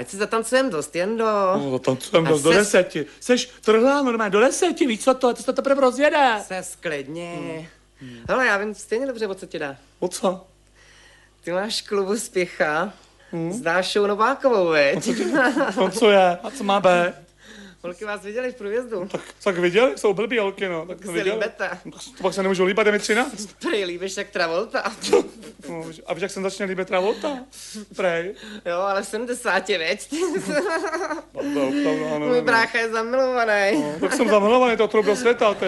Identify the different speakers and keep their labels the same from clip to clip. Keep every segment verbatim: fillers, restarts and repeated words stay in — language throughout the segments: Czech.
Speaker 1: ať si zatancujeme dost, jen do...
Speaker 2: No, zatancujeme dost, do deseti. Seš trhlá normálně, do deseti, víš co to, to se to teprve rozjede.
Speaker 1: Se sklidně. Hmm. Hele, já vím stejně dobře, o co ti dá.
Speaker 2: O co?
Speaker 1: Ty máš klubu Spěcha, hmm? Znáš Šou Novákovou, veď?
Speaker 2: No co, tě, no co je? A co má být?
Speaker 1: Holky vás viděli v průjezdu.
Speaker 2: No, tak, tak viděli, jsou blbý holky, no. Tak
Speaker 1: se líbete.
Speaker 2: No, to pak se nemůžu líbat, je mi třináct.
Speaker 1: Prej, líbíš jak Travolta.
Speaker 2: No, a víš, jak jsem začal líbit Travolta? Prej.
Speaker 1: Jo, ale v sedmdesáti, veď?
Speaker 2: No, no, no, no,
Speaker 1: Můj brácha je zamilovaný.
Speaker 2: No, tak jsem zamilovaný, to trub do světa, ty.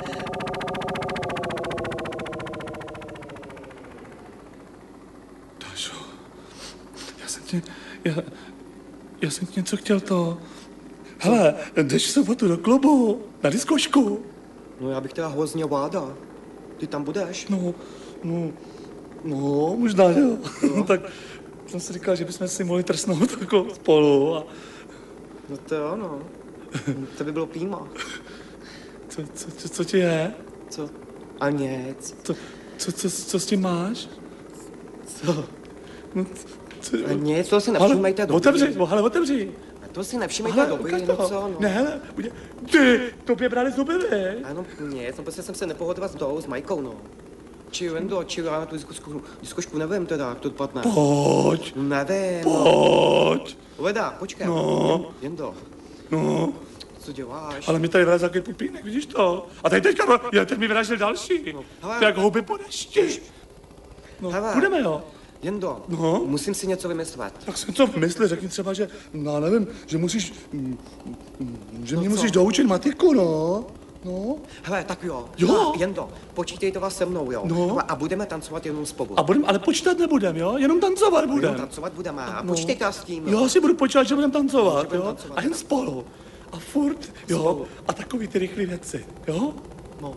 Speaker 2: Dášo, já jsem tě, já, já jsem tě něco chtěl to... Hele, jdeš v sobotu do klubu, na diskošku.
Speaker 1: No já bych teda hrozně vláda. Ty tam budeš?
Speaker 2: No, no, no, možná, jo. No. Tak jsem si říkal, že bychom si mohli trsnout jako spolu a...
Speaker 1: No to jo, no. To by bylo prýma.
Speaker 2: Co, co, co, co ti je?
Speaker 1: Co? A nic.
Speaker 2: Co, co, co, co s tím máš?
Speaker 1: Co?
Speaker 2: No, co?
Speaker 1: A nic, to si nevšimejte dobrý.
Speaker 2: Otevři, hele, otevři.
Speaker 1: To si nevšimejte dobrý, no co, no.
Speaker 2: Ne, hele, udělej. Ty, tobě brali zuby, vy?
Speaker 1: Ano, nic, no prostě jsem se nepohodlila s tou, s Majkou, no. Či jen do, či já na tu diskošku, diskošku nevím teda, jak to dopadne.
Speaker 2: Pojď.
Speaker 1: Nevím.
Speaker 2: Pojď.
Speaker 1: Veda, počkej.
Speaker 2: No.
Speaker 1: Jen do.
Speaker 2: No.
Speaker 1: Co děláš?
Speaker 2: Ale mi tady vylez takový pupínek, vidíš to? A tady teďka, já teď mi vyražil další. No. Hele, jak houby po dešti. No, hele, půjdeme, jo?
Speaker 1: Jendo,
Speaker 2: no.
Speaker 1: Musím si něco vymyslet.
Speaker 2: Tak si něco vymysli, řekni třeba, že, no nevím, že musíš, že mě no musíš doučit matiku, no. No.
Speaker 1: Hele, tak jo.
Speaker 2: Jo.
Speaker 1: Jendo, počítejte vás se mnou, jo.
Speaker 2: No.
Speaker 1: Hele, a budeme tancovat jenom spolu.
Speaker 2: A budem, ale počítat nebudem, jo? Jenom tancovat budem.
Speaker 1: Jenom tancovat budeme a no. Počítejte s tím.
Speaker 2: Jo, si budu počítat, že budeme tancovat,
Speaker 1: budem
Speaker 2: jo?
Speaker 1: Tancovat,
Speaker 2: a jen spolu. A furt, jo? Spolu. A takový ty rychlý věci, jo?
Speaker 1: No.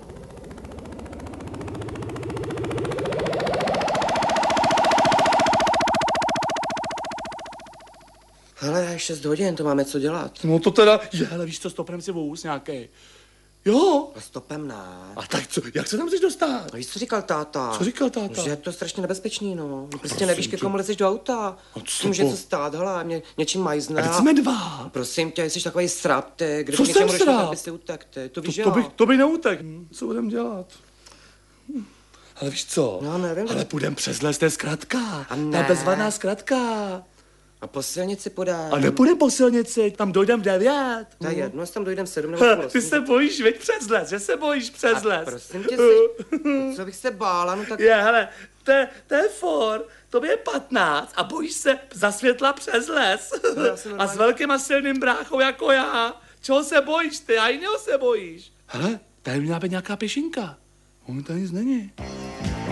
Speaker 1: Hele, šest hodin, to máme co dělat.
Speaker 2: No to teda, je, hele, víš co, stopem si vůz nějaký. Jo.
Speaker 1: A stopem ne.
Speaker 2: A tak co, jak se tam chceš dostat?
Speaker 1: A víš, co říkal táta?
Speaker 2: Co říkal táta?
Speaker 1: Že je to strašně nebezpečný, no. Prostě nevíš, ke komu lezeš do auta. S může co stát, hele, mě něčím majzne.
Speaker 2: A teď jsme dva.
Speaker 1: Prosím tě, jsi takový srap, ty, kde
Speaker 2: co jsem srap?
Speaker 1: Aby si utek, ty. To víš,
Speaker 2: to,
Speaker 1: jo.
Speaker 2: To by, to by neutek. Hm, co budem dělat? Hm. Ale víš co?
Speaker 1: No, nevím.
Speaker 2: Ale půjdem přes les, to je zkratka.
Speaker 1: A ne.
Speaker 2: Ta bezvadná zkratka.
Speaker 1: A po silnici podám.
Speaker 2: A nepůjdem po silnici, tam dojdem v devět.
Speaker 1: To je jedno, jestli tam dojdem v sedm nebo půl.
Speaker 2: Ty se bojíš, veď přes les, že se bojíš přes
Speaker 1: a
Speaker 2: les.
Speaker 1: Prosím tě, jsi, co bych se bála, no tak...
Speaker 2: Je, hele, to je, to je for, tobě je patnáct a bojíš se za světla přes les. No, a s velkým a silným bráchou jako já. Čeho se bojíš ty, a jiného se bojíš. Hele, tady měla být nějaká pěšinka. On tady nic není.